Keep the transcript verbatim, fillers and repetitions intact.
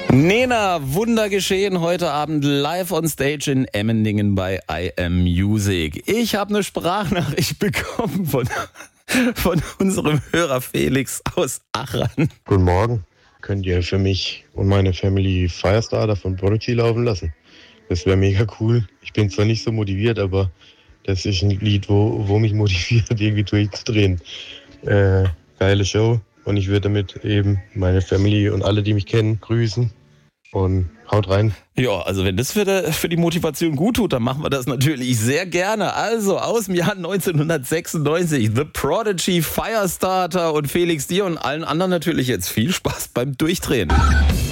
Nena, Wunder geschehen heute Abend live on stage in Emmendingen bei I Am Music. Ich habe eine Sprachnachricht bekommen von, von unserem Hörer Felix aus Achern. Guten Morgen. Könnt ihr für mich und meine Family Firestarter von Prodigy laufen lassen? Das wäre mega cool. Ich bin zwar nicht so motiviert, aber das ist ein Lied, wo, wo mich motiviert, irgendwie durchzudrehen. Äh, geile Show. Und ich würde damit eben meine Family und alle, die mich kennen, grüßen. Und haut rein. Ja, also wenn das für die, für die Motivation gut tut, dann machen wir das natürlich sehr gerne. Also aus dem Jahr neunzehnhundertsechsundneunzig, The Prodigy, Firestarter, und Felix, dir und allen anderen natürlich jetzt viel Spaß beim Durchdrehen.